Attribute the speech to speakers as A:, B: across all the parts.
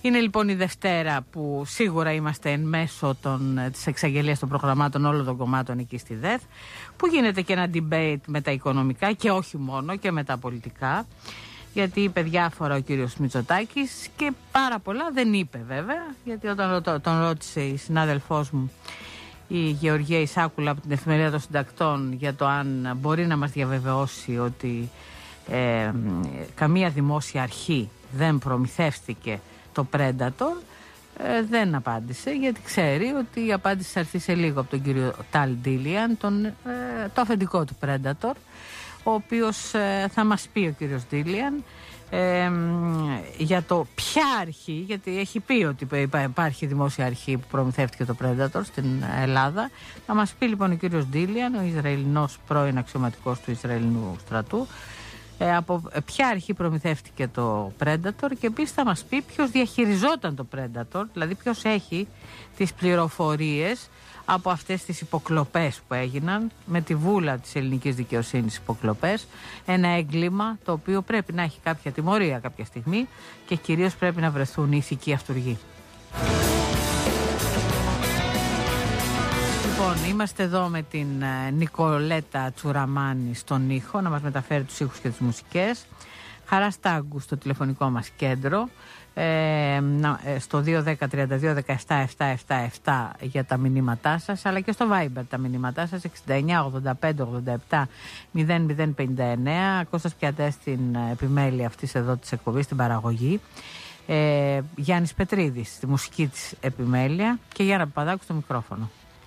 A: Είναι λοιπόν η Δευτέρα που σίγουρα είμαστε εν μέσω της εξαγγελίας των προγραμμάτων όλων των κομμάτων εκεί στη ΔΕΘ, που γίνεται και ένα debate με τα οικονομικά και όχι μόνο, και με τα πολιτικά, γιατί είπε διάφορα ο κύριος Μητσοτάκης και πάρα πολλά δεν είπε βέβαια, γιατί όταν τον ρώτησε η συνάδελφός μου η Γεωργία Ισάκουλα από την Εφημερίδα των Συντακτών για το αν μπορεί να μας διαβεβαιώσει ότι καμία δημόσια αρχή δεν προμηθεύτηκε το Predator, δεν απάντησε, γιατί ξέρει ότι η απάντηση θα έρθει σε λίγο από τον κύριο Ταλ Ντίλιαν, το αφεντικό του Predator, ο οποίος θα μας πει ο κύριος Ντίλιαν για το ποια αρχή, γιατί έχει πει ότι υπάρχει δημόσια αρχή που προμηθεύτηκε το Predator στην Ελλάδα. Θα μας πει λοιπόν ο κύριος Ντίλιαν, ο Ισραηλινός πρώην αξιωματικός του Ισραηλινού στρατού, από ποια αρχή προμηθεύτηκε το Predator, και επίσης θα μας πει ποιος διαχειριζόταν το Predator, δηλαδή ποιος έχει τις πληροφορίες από αυτές τις υποκλοπές που έγιναν, με τη βούλα της ελληνικής δικαιοσύνης υποκλοπές, ένα έγκλημα το οποίο πρέπει να έχει κάποια τιμωρία κάποια στιγμή και κυρίως πρέπει να βρεθούν ηθικοί αυτουργοί. Λοιπόν, είμαστε εδώ με την Νικολέτα Τσουραμάνη στον ήχο, να μας μεταφέρει τους ήχους και τις μουσικές. Χαρά Στάγκου στο τηλεφωνικό μας κέντρο, στο 210-32-17-777 για τα μηνύματά σας, αλλά και στο Viber τα μηνύματά σας, 69-85-87-0059. Κώστας Πιατές στην επιμέλεια αυτής εδώ της εκπομπής, στην παραγωγή, Γιάννης Πετρίδης στη μουσική της επιμέλεια και Γιάννα Παπαδάκου στο μικρόφωνο.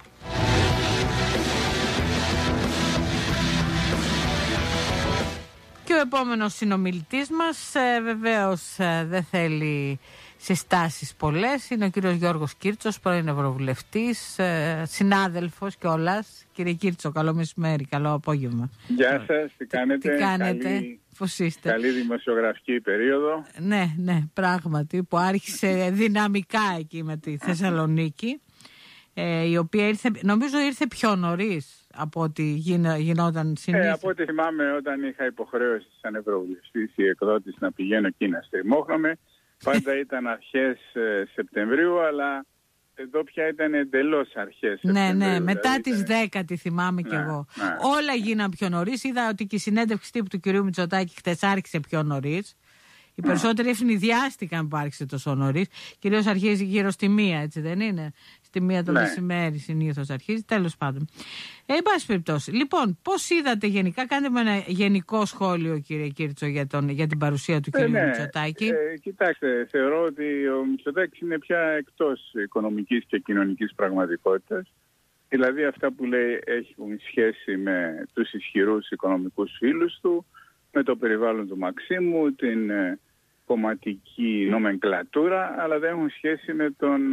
A: Και ο επόμενος συνομιλητής μας βεβαίως δεν θέλει συστάσεις πολλές. Είναι ο κύριος Γιώργος Κίρτσος, πρώην Ευρωβουλευτής, συνάδελφος κιόλας. Κύριε Κίρτσο, καλό μεσημέρι, καλό απόγευμα.
B: Γεια σας, τι κάνετε?
A: Πώς είστε?
B: Καλή δημοσιογραφική περίοδο.
A: Ναι, πράγματι, που άρχισε δυναμικά εκεί με τη Θεσσαλονίκη, η οποία νομίζω ήρθε πιο νωρίς από ό,τι γινόταν συνήθως.
B: Από ό,τι θυμάμαι, όταν είχα υποχρέωση σαν Ευρωβουλευτής ή εκδότης να πηγαίνω εκεί να στριμώχνομαι, πάντα ήταν αρχές Σεπτεμβρίου, αλλά εδώ πια ήταν εντελώς αρχές Σεπτεμβρίου.
A: Ναι, μετά τις 10 τη θυμάμαι κι εγώ. Όλα γίναν πιο νωρίς. Είδα ότι και η συνέντευξη τύπου του κυρίου Μητσοτάκη χτες άρχισε πιο νωρίς. Οι περισσότεροι ευνηδιάστηκαν που άρχισε τόσο νωρίς. Κυρίως αρχίζει γύρω στη 1, έτσι δεν είναι? Στη 1 το μεσημέρι συνήθως αρχίζει. Τέλος πάντων. Εν πάση περιπτώσει. Λοιπόν, πώς είδατε γενικά? Κάντε με ένα γενικό σχόλιο, κύριε Κίρτσο, για την παρουσία του κυρίου Μητσοτάκη.
B: Κοιτάξτε, θεωρώ ότι ο Μητσοτάκης είναι πια εκτός οικονομικής και κοινωνικής πραγματικότητας. Δηλαδή αυτά που λέει έχουν σχέση με τους ισχυρούς οικονομικούς φίλους του, με το περιβάλλον του Μαξίμου, την κομματική νομενκλατούρα, αλλά δεν έχουν σχέση με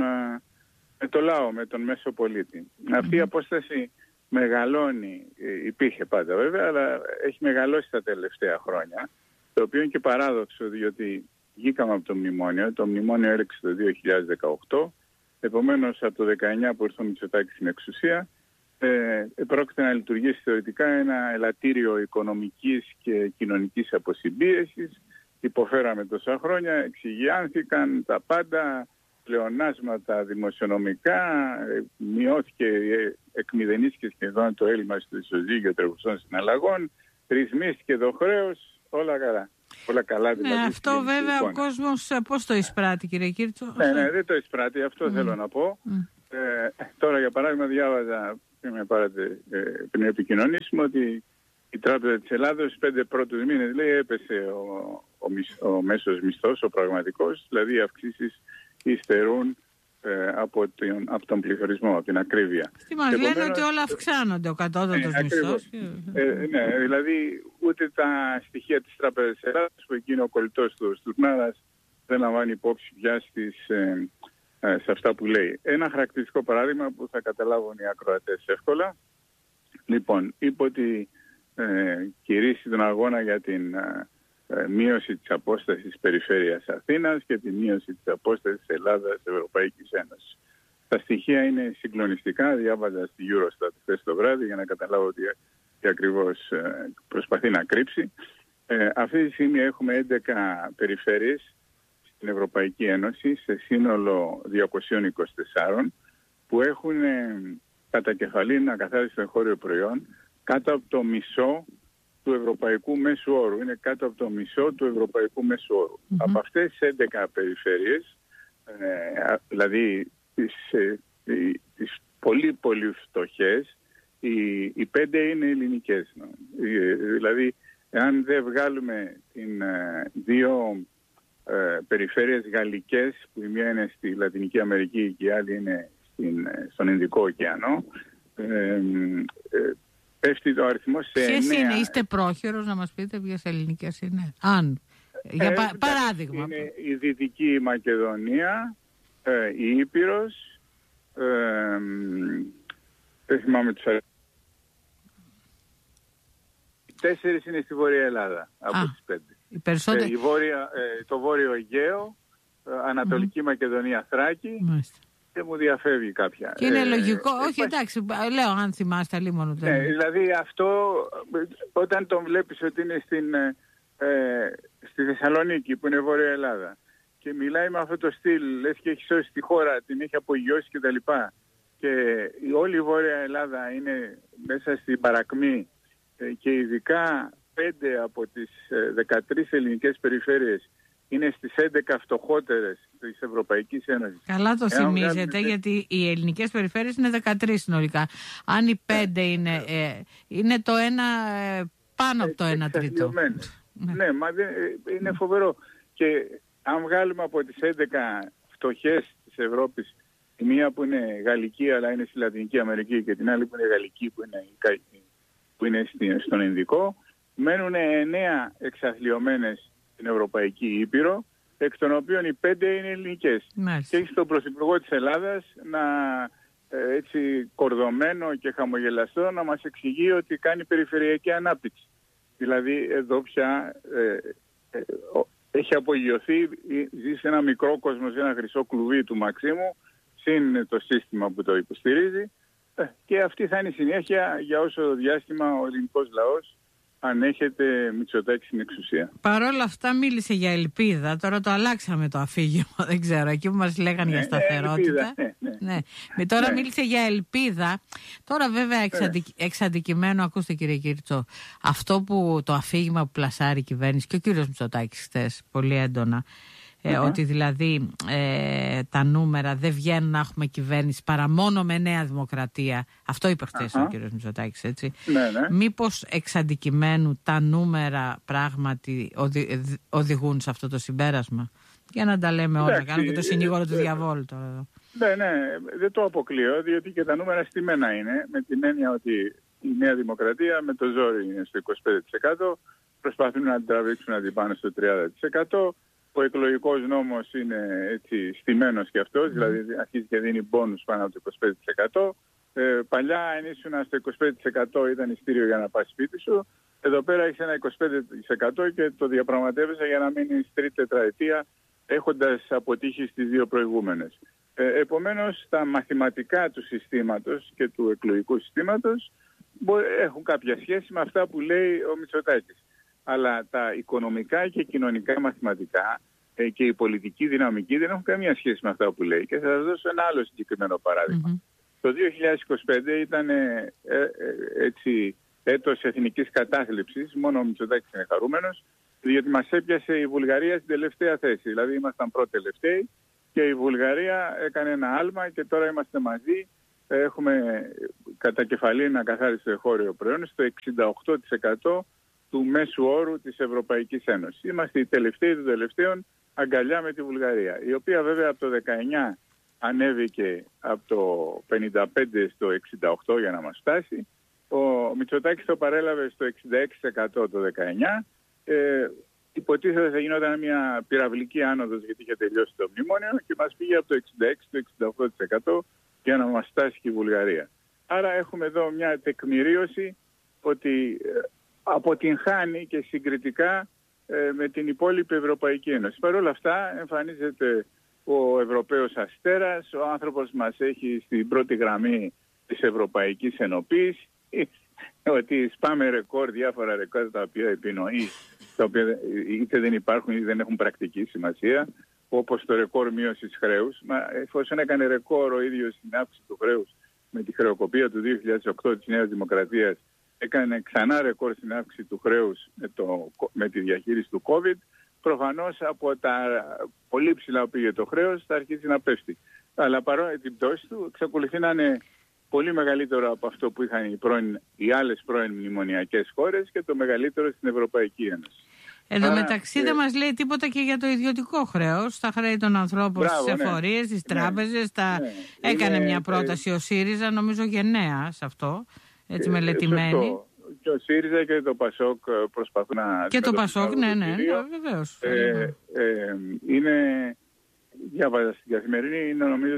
B: το λαό, με τον μέσο πολίτη. Αυτή η απόσταση μεγαλώνει, υπήρχε πάντα βέβαια, αλλά έχει μεγαλώσει τα τελευταία χρόνια, το οποίο είναι και παράδοξο, διότι βγήκαμε από το μνημόνιο. Το μνημόνιο έλεξε το 2018, επομένως από το 19 που ήρθε ο Μητσοτάκης στην εξουσία, πρόκειται να λειτουργήσει θεωρητικά ένα ελαττήριο οικονομικής και κοινωνικής αποσυμπίεσης. Υποφέραμε τόσα χρόνια, εξηγιάνθηκαν τα πάντα, πλεονάσματα δημοσιονομικά, μειώθηκε, εκμηδενίστηκε σχεδόν το έλλειμμα στο ισοζύγιο τρεχουσών συναλλαγών, ρυθμίστηκε το χρέος, όλα καλά. Όλα καλά δηλαδή.
A: Ναι, αυτό βέβαια ο κόσμος πώς το εισπράττει, κύριε Κίρτσο?
B: Ναι, δεν το εισπράττει, αυτό θέλω να πω. Τώρα για παράδειγμα διάβαζα πριν επικοινωνήσουμε ότι η Τράπεζα της Ελλάδος 5 πρώτους μήνες, λέει, έπεσε ο μέσος μισθός, ο πραγματικός, δηλαδή οι αυξήσεις υστερούν από τον πληθωρισμό, από την ακρίβεια.
A: Τι μας λένε ότι όλα αυξάνονται, ο κατώτατος μισθός.
B: Ναι, δηλαδή ούτε τα στοιχεία της Τράπεζας της Ελλάδος, που εκεί είναι ο κολλητός του Στουρνάρας, δεν λαμβάνει υπόψη πια σε αυτά που λέει. Ένα χαρακτηριστικό παράδειγμα που θα καταλάβουν οι ακροατές εύκολα. Λοιπόν, είπε ότι κηρύσσει τον αγώνα για την μείωση της απόστασης περιφέρειας Αθήνας και τη μείωση της απόστασης Ελλάδας-Ευρωπαϊκής Ένωσης. Τα στοιχεία είναι συγκλονιστικά, διάβαζα στη Eurostat χθες το βράδυ για να καταλάβω τι ακριβώς προσπαθεί να κρύψει. Αυτή τη στιγμή έχουμε 11 περιφέρειες στην Ευρωπαϊκή Ένωση, σε σύνολο 224, που έχουν κατά κεφαλήν ακαθάριστο εγχώριο προϊόν κάτω από το μισό του ευρωπαϊκού μέσου όρου. Είναι κάτω από το μισό του ευρωπαϊκού μέσου όρου. Από αυτές τις 11 περιφέρειες, δηλαδή τις πολύ πολύ φτωχές, οι 5 είναι ελληνικές. Δηλαδή, αν δεν βγάλουμε την 2 περιφέρειες γαλλικές, που η μία είναι στη Λατινική Αμερική και η άλλη είναι στον Ινδικό ωκεανό, πέφτει το αριθμό σε 9.
A: Ποιες είναι, είστε πρόχειρος να μας πείτε ποιες ελληνικές είναι? Για παράδειγμα.
B: Είναι η Δυτική Μακεδονία, η Ήπειρος, δεν θυμάμαι τους αριθμούς. 4 είναι στη Βόρεια Ελλάδα από τις 5. Το Βόρειο Αιγαίο, Ανατολική Μακεδονία, Θράκη. Και μου διαφεύγει κάποια.
A: Και είναι λογικό. Όχι, εντάξει, λέω αν θυμάστε λίμωνο.
B: Δηλαδή αυτό, όταν τον βλέπεις ότι είναι στη Θεσσαλονίκη, που είναι Βόρεια Ελλάδα, και μιλάει με αυτό το στυλ, λες και έχει σώσει τη χώρα, την έχει απογειώσει κτλ. Και όλη η Βόρεια Ελλάδα είναι μέσα στην παρακμή, και ειδικά 5 από τις 13 ελληνικές περιφέρειες είναι στις 11 φτωχότερες της Ευρωπαϊκής Ένωσης.
A: Καλά το θυμίζετε, γιατί οι ελληνικές περιφέρειες είναι 13 συνολικά. Αν οι 5 είναι το ένα, πάνω από το 1/3.
B: Ναι, μα είναι φοβερό. Και αν βγάλουμε από τις 11 φτωχές της Ευρώπης, η μία που είναι γαλλική αλλά είναι στη Λατινική Αμερική και την άλλη που είναι γαλλική που είναι στον Ινδικό, μένουν 9 εξαθλιωμένες στην Ευρωπαϊκή Ήπειρο, εκ των οποίων οι 5 είναι ελληνικές. Και έχει τον Πρωθυπουργό της Ελλάδας έτσι κορδωμένο και χαμογελαστό να μας εξηγεί ότι κάνει περιφερειακή ανάπτυξη. Δηλαδή εδώ πια έχει απογειωθεί, ζει σε ένα μικρό κόσμο, σε ένα χρυσό κλουβί του Μαξίμου, συν το σύστημα που το υποστηρίζει, και αυτή θα είναι η συνέχεια για όσο διάστημα ο ελληνικός λαός ανέχεται Μητσοτάκη στην εξουσία.
A: Παρ' όλα αυτά μίλησε για ελπίδα. Τώρα το αλλάξαμε το αφήγημα. Δεν ξέρω, εκεί που μας λέγανε για σταθερότητα. Τώρα μίλησε για ελπίδα. Τώρα βέβαια εξ αντικειμένου, ακούστε κύριε Κίρτσο, αυτό που το αφήγημα που πλασάρει η κυβέρνηση και ο κύριος Μητσοτάκης χθες πολύ έντονα, ότι δηλαδή τα νούμερα δεν βγαίνουν να έχουμε κυβέρνηση παρά μόνο με Νέα Δημοκρατία. Αυτό είπε χθες ο κύριος Μητσοτάκης, έτσι. Μήπως εξ αντικειμένου τα νούμερα πράγματι οδηγούν σε αυτό το συμπέρασμα? Για να τα λέμε όλα, κάνω και το συνήγορο του διαβόλου τώρα εδώ.
B: Ναι, δεν το αποκλείω, διότι και τα νούμερα στημένα είναι, με την έννοια ότι η Νέα Δημοκρατία με το ζόρι είναι στο 25%, προσπαθούν να την τραβήξουν να την πάνε στο 30%. Ο εκλογικός νόμος είναι έτσι στημένος και αυτός, δηλαδή αρχίζει και δίνει μπόνους πάνω από το 25%. Παλιά αν ήσουν στο 25% ήταν ειστήριο για να πας σπίτι σου. Εδώ πέρα έχεις ένα 25% και το διαπραγματεύεσαι για να μείνεις τρίτη τετραετία, έχοντας αποτύχει στις 2 προηγούμενες. Επομένως τα μαθηματικά του συστήματος και του εκλογικού συστήματος έχουν κάποια σχέση με αυτά που λέει ο Μητσοτάκης. Αλλά τα οικονομικά και κοινωνικά μαθηματικά και η πολιτική δυναμική δεν έχουν καμία σχέση με αυτά που λέει. Και θα σας δώσω ένα άλλο συγκεκριμένο παράδειγμα. Το 2025 ήταν έτσι έτος εθνικής κατάθλιψης, μόνο ο Μητσοτάκης είναι χαρούμενος, διότι μας έπιασε η Βουλγαρία στην τελευταία θέση. Δηλαδή ήμασταν πρώτοι-τελευταίοι και η Βουλγαρία έκανε ένα άλμα και τώρα είμαστε μαζί. Έχουμε κατά κεφαλήν ακαθάριστο εγχώριο προϊόν στο 68% του μέσου όρου της Ευρωπαϊκής Ένωσης. Είμαστε οι τελευταίοι των τελευταίων, αγκαλιά με τη Βουλγαρία, η οποία βέβαια από το 19 ανέβηκε από το 55 στο 68 για να μας φτάσει. Ο Μητσοτάκης το παρέλαβε στο 66% το 19. Υποτίθεται θα γινόταν μια πυραυλική άνοδος γιατί είχε τελειώσει το μνημόνιο και μας πήγε από το 66 στο 68% για να μας φτάσει και η Βουλγαρία. Άρα έχουμε εδώ μια τεκμηρίωση ότι αποτυγχάνει και συγκριτικά με την υπόλοιπη Ευρωπαϊκή Ένωση. Παρ' όλα αυτά εμφανίζεται ο Ευρωπαίος αστέρας, ο άνθρωπος μας έχει στην πρώτη γραμμή της Ευρωπαϊκής Ενοποίησης, ότι σπάμε ρεκόρ, διάφορα ρεκόρ τα οποία επινοεί, τα οποία είτε δεν υπάρχουν είτε δεν έχουν πρακτική σημασία, όπως το ρεκόρ μείωσης χρέους. Εφόσον έκανε ρεκόρ ο ίδιος στην αύξηση του χρέους με τη χρεοκοπία του 2008 της Νέας Δημοκρατίας, έκανε ξανά ρεκόρ στην αύξηση του χρέους με τη διαχείριση του COVID, προφανώς από τα πολύ ψηλά που πήγε το χρέος θα αρχίσει να πέφτει. Αλλά παρόλα την πτώση του εξακολουθεί να είναι πολύ μεγαλύτερο από αυτό που είχαν οι άλλες πρώην μνημονιακές χώρες και το μεγαλύτερο στην Ευρωπαϊκή Ένωση.
A: Εδώ μεταξύ δεν μας λέει τίποτα και για το ιδιωτικό χρέος, τα χρέη των ανθρώπων στις εφορίες, στις τράπεζες. Έκανε μια πρόταση ο ΣΥΡΙΖΑ, νομίζω γενναία σε αυτό, έτσι μελετημένη.
B: Και ο ΣΥΡΙΖΑ και το ΠΑΣΟΚ προσπαθούν να...
A: Και το ΠΑΣΟΚ, ναι, βεβαίως.
B: Είναι, διάβαζα στην Καθημερινή, είναι νομίζω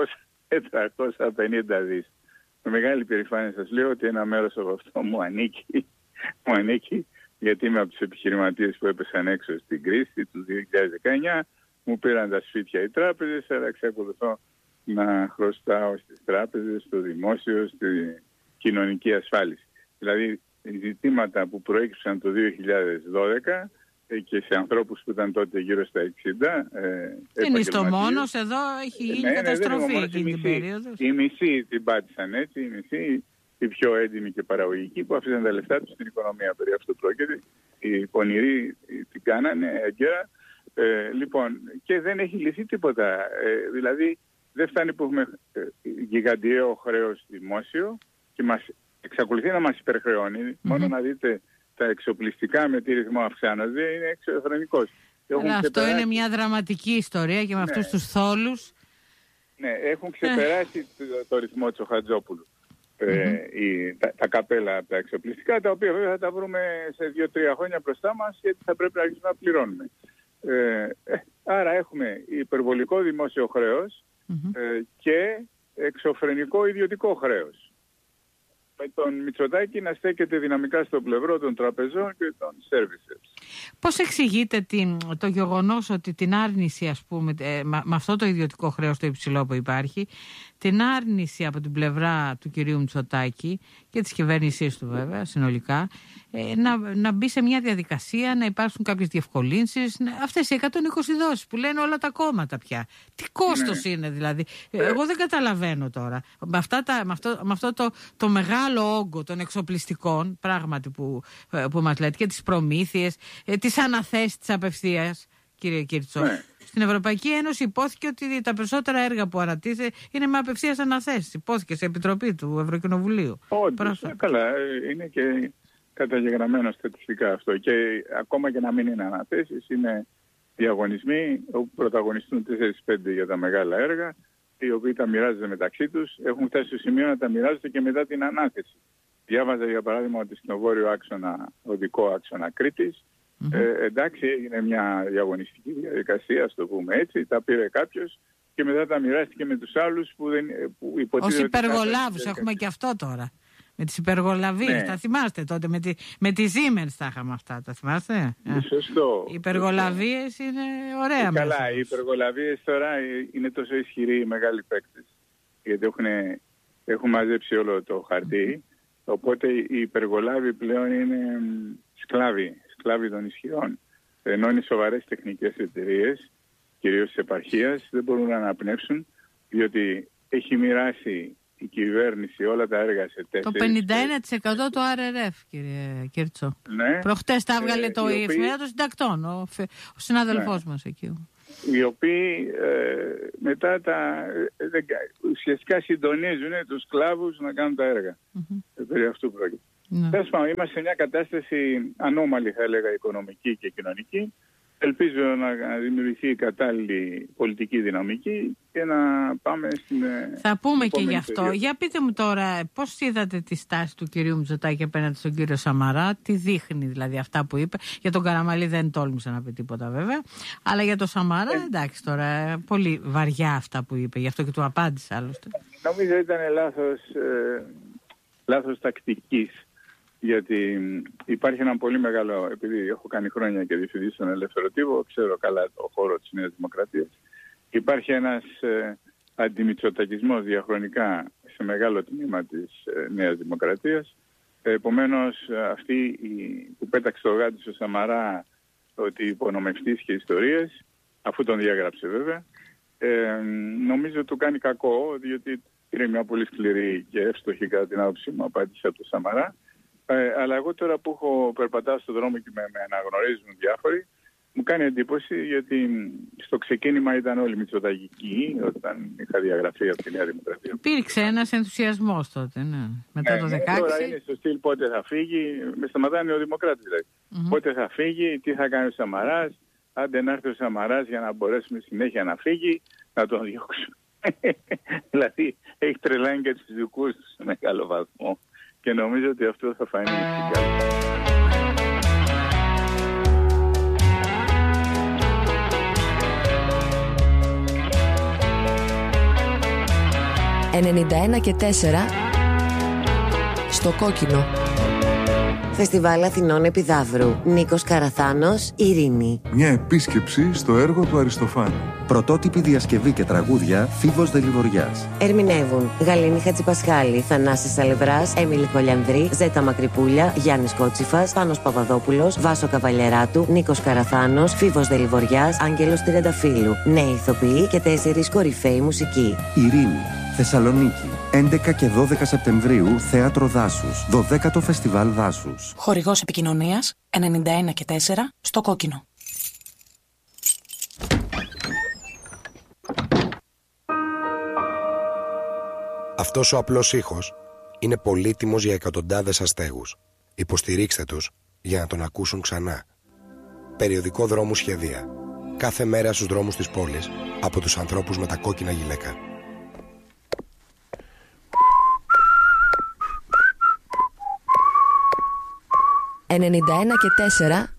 B: 450 δις. Με μεγάλη περηφάνεια σας λέω ότι ένα μέρος από αυτό μου ανήκει, γιατί είμαι από τους επιχειρηματίες που έπεσαν έξω στην κρίση του 2019, μου πήραν τα σπίτια οι τράπεζες, αλλά εξακολουθώ να χρωστάω στις τράπεζες, στο δημόσιο, στη κοινωνική ασφάλιση. Δηλαδή, ζητήματα που προέκυψαν το 2012 και σε ανθρώπους που ήταν τότε γύρω στα 60.
A: Είναι στο μόνος, εδώ έχει γίνει καταστροφή εκείνη την περίοδο.
B: Οι μισοί την πάτησαν έτσι, οι μισοί, οι πιο έντιμοι και παραγωγικοί, που αφήσαν τα λεφτά τους στην οικονομία. Περί αυτού πρόκειται. Οι πονηροί την κάνανε έγκαιρα. Λοιπόν, και δεν έχει λυθεί τίποτα. Δηλαδή, δεν φτάνει που έχουμε γιγαντιαίο χρέος δημόσιο και εξακολουθεί να μας υπερχρεώνει. Μόνο να δείτε τα εξοπλιστικά με τι ρυθμό αυξάνονται, είναι εξωφρενικός.
A: Αυτό είναι μια δραματική ιστορία και με αυτούς τους θόλους.
B: Ναι, έχουν ξεπεράσει το ρυθμό του Χατζόπουλου. Τα καπέλα από τα εξοπλιστικά, τα οποία βέβαια θα τα βρούμε σε 2-3 χρόνια μπροστά μας, γιατί θα πρέπει να αρχίσουμε να πληρώνουμε. Άρα έχουμε υπερβολικό δημόσιο χρέος και εξωφρενικό ιδιωτικό χρέος. Με τον Μητσοτάκη να στέκεται δυναμικά στο πλευρό των τραπεζών και των services.
A: Πώς εξηγείτε το γεγονός ότι την άρνηση, ας πούμε, με αυτό το ιδιωτικό χρέος το υψηλό που υπάρχει, την άρνηση από την πλευρά του κυρίου Μητσοτάκη και της κυβέρνησής του βέβαια συνολικά, να μπει σε μια διαδικασία, να υπάρξουν κάποιες διευκολύνσεις, αυτές οι 120 δόσεις που λένε όλα τα κόμματα πια. Τι κόστος είναι δηλαδή. Εγώ δεν καταλαβαίνω τώρα. Με αυτό το μεγάλο όγκο των εξοπλιστικών, πράγματι που μας λέτε, και τις προμήθειες, τις αναθέσεις της απευθείας, κύριε Κίρτσο. Στην Ευρωπαϊκή Ένωση υπόθηκε ότι τα περισσότερα έργα που ανατίθεται είναι με απευθείας αναθέσεις. Υπόθηκε σε επιτροπή του Ευρωκοινοβουλίου.
B: Όντως, καλά, είναι και καταγεγραμμένο στατιστικά αυτό. Και ακόμα και να μην είναι αναθέσεις, είναι διαγωνισμοί όπου πρωταγωνιστούν 4-5 για τα μεγάλα έργα, οι οποίοι τα μοιράζονται μεταξύ τους. Έχουν φτάσει στο σημείο να τα μοιράζονται και μετά την ανάθεση. Διάβαζα για παράδειγμα ότι στο βόρειο άξονα, οδικό άξονα Κρήτης, εντάξει, έγινε μια διαγωνιστική διαδικασία, ας το πούμε έτσι, τα πήρε κάποιος και μετά τα μοιράστηκε με τους άλλους που υποτίθεται...
A: Ως υπεργολάβους, έχουμε και αυτό τώρα. Με τις υπεργολαβίες, τα θυμάστε τότε, με τη Siemens τα είχαμε αυτά, τα θυμάστε?
B: Σωστό.
A: Οι υπεργολαβίες είναι ωραία.
B: Καλά, οι υπεργολαβίες τώρα είναι τόσο ισχυροί οι μεγάλοι παίκτες, γιατί έχουν μαζέψει όλο το χαρτί, οπότε οι υπεργολάβοι πλέον είναι σκλάβοι των ισχυρών. Ενώ οι σοβαρές τεχνικές εταιρείες, κυρίως της επαρχίας, δεν μπορούν να αναπνεύσουν, διότι έχει μοιράσει η κυβέρνηση όλα τα έργα σε 4.
A: Το 51% το RRF, κύριε Κίρτσο.
B: Ναι.
A: Προχτές τα έβγαλε η εφημερίδα των συντακτών, ο συνάδελφός μας εκεί.
B: Οι οποίοι μετά ουσιαστικά συντονίζουν τους σκλάβους να κάνουν τα έργα. Περί αυτού πρόκειται. Τέλος πάντων, είμαστε σε μια κατάσταση ανώμαλη, θα έλεγα, οικονομική και κοινωνική. Ελπίζω να δημιουργηθεί η κατάλληλη πολιτική δυναμική και να πάμε στην...
A: Θα πούμε και γι' αυτό. Περίοδο. Για πείτε μου τώρα, πώς είδατε τη στάση του κυρίου Μητσοτάκη απέναντι στον κύριο Σαμαρά, τι δείχνει δηλαδή αυτά που είπε. Για τον Καραμανλή δεν τόλμησε να πει τίποτα βέβαια, αλλά για τον Σαμαρά εντάξει τώρα, πολύ βαριά αυτά που είπε, γι' αυτό και του απάντησε άλλωστε.
B: Νομίζω ήταν λάθος τακτικής. Γιατί υπάρχει ένα πολύ μεγάλο, επειδή έχω κάνει χρόνια και διευθυντής στον Ελεύθερο Τύπο, ξέρω καλά το χώρο της Νέας Δημοκρατίας, υπάρχει ένας αντιμητσοτακισμός διαχρονικά σε μεγάλο τμήμα της Νέας Δημοκρατίας. Επομένως, αυτή που πέταξε το γάτι στο Σαμαρά ότι υπονομευτείς και ιστορίες, αφού τον διάγραψε βέβαια, νομίζω του κάνει κακό, διότι είναι μια πολύ σκληρή και εύστοχη κατά την άποψή μου απάντηση από τον Σαμαρά. Αλλά εγώ τώρα που έχω περπατάσει στον δρόμο και με αναγνωρίζουν διάφοροι, μου κάνει εντύπωση, γιατί στο ξεκίνημα ήταν όλοι μητσοταγικοί όταν είχα διαγραφεί από τη Νέα Δημοκρατία.
A: Υπήρξε ένας ενθουσιασμός τότε, ναι. Μετά το 2016.
B: Τώρα είναι στο στυλ πότε θα φύγει, με σταματάνε ο Δημοκράτης δηλαδή. Πότε θα φύγει, τι θα κάνει ο Σαμαράς, άντε να έρθει ο Σαμαράς για να μπορέσουμε συνέχεια να φύγει, να τον διώξουμε. Δηλαδή έχει τρελάνει και τους δικούς του σε μεγάλο βαθμό και νομίζω ότι αυτό θα φανεί στην κάλυψη.
C: 91 και 4 στο κόκκινο.
D: Φεστιβάλ Αθηνών Επιδαύρου. Νίκος Καραθάνος, Ειρήνη.
E: Μια επίσκεψη στο έργο του Αριστοφάνη.
F: Πρωτότυπη διασκευή και τραγούδια Φίβος Δελιβοριάς.
D: Ερμηνεύουν Γαλήνη Χατζηπασχάλη, Θανάσης Σαλευράς, Έμιλη Χολιανδρή, Ζέτα Μακρυπούλια, Γιάννης Κότσιφας, Πάνος Παπαδόπουλος, Βάσο Καβαλιεράτου, Νίκος Καραθάνος, Φίβος Δελιβοριάς, Άγγελος Τριανταφύλου. Νέοι ηθοποιοί και 4 κορυφαίοι μουσικοί.
F: Ειρήνη, Θεσσαλονίκη. 11 και 12 Σεπτεμβρίου, Θέατρο Δάσους. 12ο Φεστιβάλ Δάσους.
G: Χορηγός επικοινωνίας 91 και 4 στο κόκκινο.
H: Αυτός ο απλός ήχος είναι πολύτιμος για εκατοντάδες αστέγους. Υποστηρίξτε τους για να τον ακούσουν ξανά. Περιοδικό Δρόμου Σχεδία. Κάθε μέρα στους δρόμους της πόλης από τους ανθρώπους με τα κόκκινα γυλαίκα.
C: 91 και 4